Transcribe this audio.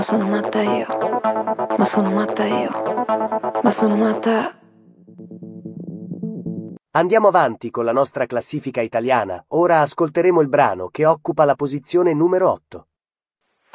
Sono matta io, ma sono matta io, ma sono matta. Andiamo avanti con la nostra classifica italiana. Ora ascolteremo il brano che occupa la posizione numero 8.